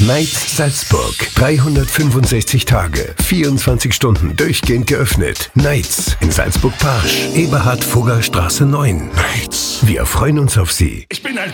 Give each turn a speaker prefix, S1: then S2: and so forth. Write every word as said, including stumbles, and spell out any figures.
S1: Nights Salzburg. dreihundertfünfundsechzig Tage, vierundzwanzig Stunden durchgehend geöffnet. Nights in Salzburg-Parsch, Eberhard-Fugger Straße neun. Nights. Wir freuen uns auf Sie.
S2: Ich bin ein